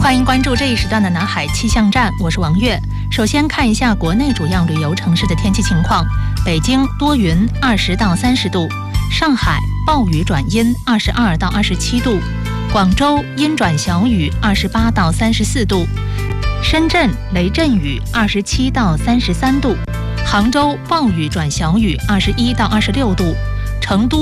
欢迎关注这一时段的南海气象站，我是王悦。首先看一下国内主要旅游城市的天气情况：北京多云，20到30度；上海暴雨转阴，22到27度；广州阴转小雨，28到34度；深圳雷阵雨，27到33度；杭州暴雨转小雨，21到26度；成都